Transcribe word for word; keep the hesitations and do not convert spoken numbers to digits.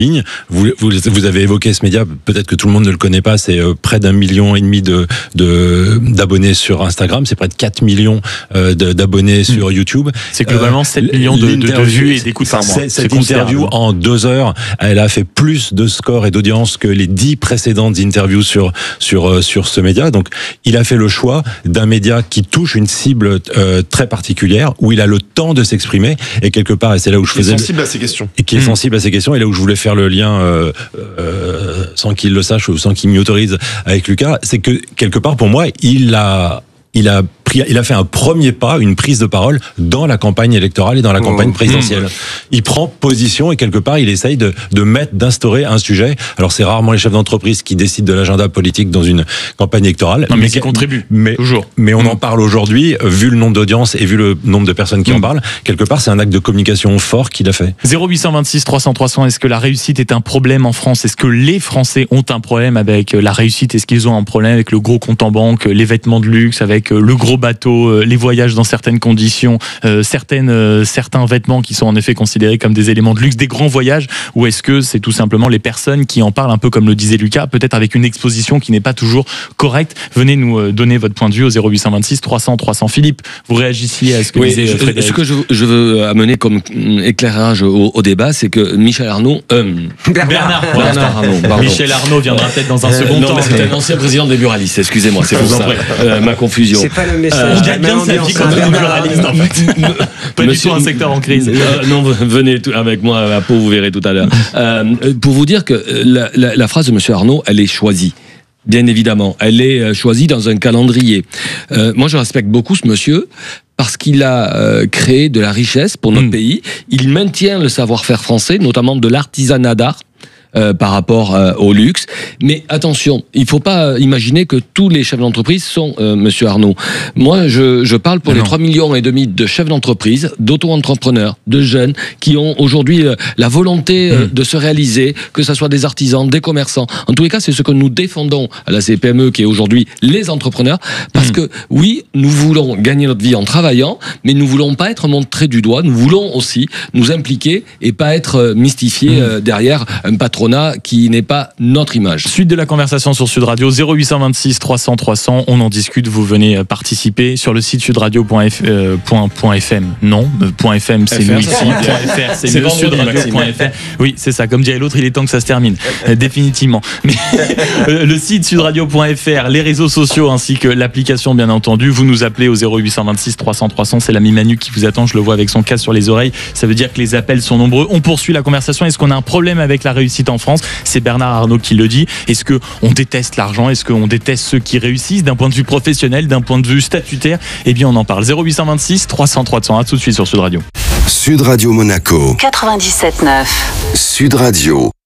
ligne. Vous, vous, vous avez évoqué ce média, peut-être que tout le monde ne le connaît pas, c'est euh, près d'un million et demi de, de, d'abonnés sur Instagram, c'est près de quatre millions euh, de, d'abonnés mmh. sur YouTube. C'est globalement euh, sept millions de, de, de vues et d'écoutes par mois. C'est, cette interview, en deux heures, elle a fait plus de scores et d'audience que les dix précédentes interviews sur, sur, euh, sur ce média. Donc, il a fait le choix d'un média qui touche une cible euh, très particulière, où il a le temps de s'exprimer, et quelque part, et c'est là où je faisais... Qui est sensible à ces questions. Et qui est mmh. sensible à ces questions, et là où je voulais faire le lien, euh, euh, sans qu'il le sache ou sans qu'il m'y autorise, avec Lucas, c'est que quelque part pour moi il a il a pris, il a fait un premier pas, une prise de parole dans la campagne électorale et dans la campagne présidentielle. Mmh. Il prend position et quelque part il essaye de, de mettre, d'instaurer un sujet. Alors c'est rarement les chefs d'entreprise qui décident de l'agenda politique dans une campagne électorale. Non, mais, mais qui contribuent. Mais, toujours. Mais on mmh. en parle aujourd'hui, vu le nombre d'audience et vu le nombre de personnes qui mmh. en parlent. Quelque part c'est un acte de communication fort qu'il a fait. zéro huit cent vingt-six trois cents trois cents. Est-ce que la réussite est un problème en France? Est-ce que les Français ont un problème avec la réussite? Est-ce qu'ils ont un problème avec le gros compte en banque, les vêtements de luxe, avec le gros bateau, les voyages dans certaines conditions, euh, certaines, euh, certains vêtements qui sont en effet considérés comme des éléments de luxe, des grands voyages, ou est-ce que c'est tout simplement les personnes qui en parlent un peu comme le disait Lucas, peut-être avec une exposition qui n'est pas toujours correcte? Venez nous donner votre point de vue au zéro huit cent vingt-six trois cents trois cents. Philippe, vous réagissiez à ce que oui, disait je, Frédéric. Ce que je, je veux amener comme éclairage au, au débat, c'est que Michel Arnaud... Euh, Bernard, Bernard, Bernard Arnaud, pardon. Michel Arnaud viendra peut-être dans un second euh, non, temps. Non, mais c'est un ancien président des buralistes, excusez-moi, c'est pour ça, euh, ma confusion. C'est pas le message. On gagne bien sa vie comme pluraliste en fait. Pas du tout un secteur en crise. Euh, non, venez avec moi à Pau, vous verrez tout à l'heure. Euh, pour vous dire que la, la, la phrase de monsieur Arnaud, elle est choisie. Bien évidemment, elle est choisie dans un calendrier. Euh, moi, je respecte beaucoup ce monsieur parce qu'il a euh, créé de la richesse pour notre mmh. pays. Il maintient le savoir-faire français, notamment de l'artisanat d'art. Euh, par rapport euh, au luxe. Mais attention, il ne faut pas imaginer que tous les chefs d'entreprise sont euh, monsieur Arnaud. Moi, je, je parle pour non. les trois millions et demi de chefs d'entreprise, d'auto-entrepreneurs, de jeunes qui ont aujourd'hui euh, la volonté euh, mmh. de se réaliser, que ce soit des artisans, des commerçants. En tous les cas, c'est ce que nous défendons à la C P M E, qui est aujourd'hui les entrepreneurs, parce mmh. que oui, nous voulons gagner notre vie en travaillant, mais nous ne voulons pas être montrés du doigt, nous voulons aussi nous impliquer et pas être mystifiés mmh. euh, derrière un patron qui n'est pas notre image. Suite de la conversation sur Sud Radio, zéro huit cent vingt-six trois cents trois cents, on en discute, vous venez participer sur le site sudradio point f m. Non, .f m c'est nous ici, .fr c'est le sudradio point f r. Oui, c'est ça, comme dirait l'autre, il est temps que ça se termine, euh, définitivement. Mais le site sudradio point f r, les réseaux sociaux ainsi que l'application bien entendu, vous nous appelez au zéro huit cent vingt-six trois cents trois cents, c'est l'ami Manu qui vous attend, je le vois avec son casque sur les oreilles, ça veut dire que les appels sont nombreux. On poursuit la conversation, est-ce qu'on a un problème avec la réussite en France? C'est Bernard Arnault qui le dit. Est-ce qu'on déteste l'argent? Est-ce qu'on déteste ceux qui réussissent d'un point de vue professionnel, d'un point de vue statutaire? Eh bien, on en parle. zéro huit cent vingt-six trois cents trois cents. À tout de suite sur Sud Radio. Sud Radio Monaco. quatre-vingt-dix-sept neuf. Sud Radio.